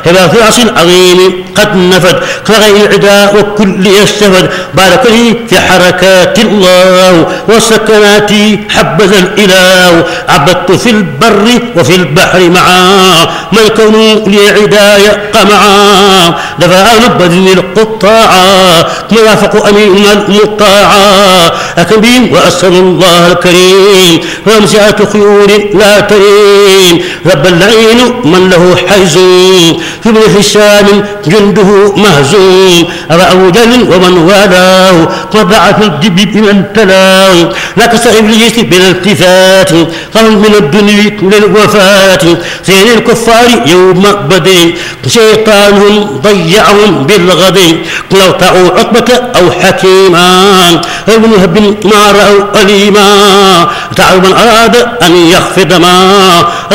هبات العصر العظيم قد نفد كغير العداء وكل يستفد بارك لي في حركات الله والسكنات حبذا الإله عبدت في البر وفي البحر معا ما الكون لي عداية قمعا دفع نبذ القطاعا مرافق أمين المطاعا أكبين وأسأل الله الكريم ومسعة خيور لا تريم رب اللعين من له حيز في ابن حسام جنده مهزوم أبا جل ومن والاه وضع في الجب من تلاه لا كسر إبليس بالالتفات خرج من الدنيا للوفاة زين الكفار يوم بدر شيطانهم ضيعهم بالغد لو طاعوا عقبة أو حكيما ابن هب ما رأوا أليما تعب من أراد أن يخفض ما